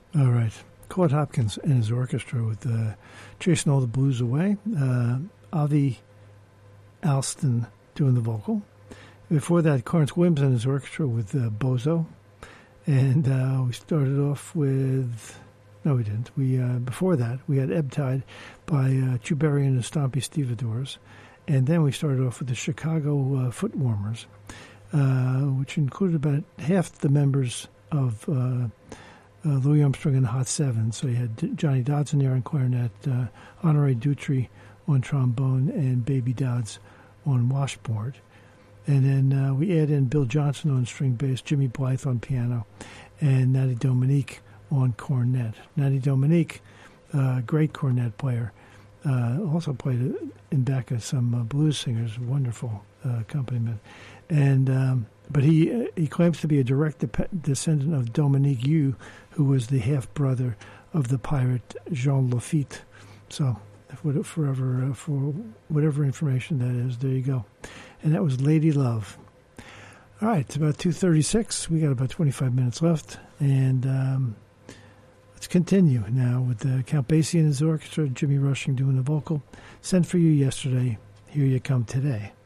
All right. Claude Hopkins and his orchestra with Chasing All the Blues Away. Avi Alston doing the vocal. Before that, Clarence Williams and his orchestra with Bozo. And we started off with... No, we didn't. Before that, we had Ebb Tide by Chu Berry and the Stompy Stevedores. And then we started off with the Chicago Foot Warmers, which included about half the members of Louis Armstrong and the Hot Seven. So you had Johnny Dodson there on clarinet, Honoré Dutry on trombone, and Baby Dodds on washboard. And then we add in Bill Johnson on string bass, Jimmy Blythe on piano, and Natty Dominique on cornet. Natty Dominique, great cornet player, also played in back of some blues singers, wonderful accompaniment. And but he claims to be a direct descendant of Dominique You, who was the half brother of the pirate Jean Lafitte. So, for whatever information that is, there you go. And that was Lady Love. All right, it's about 2:36. We got about 25 minutes left, and let's continue now with Count Basie and his orchestra, Jimmy Rushing doing the vocal. Sent for You Yesterday, Here You Come Today.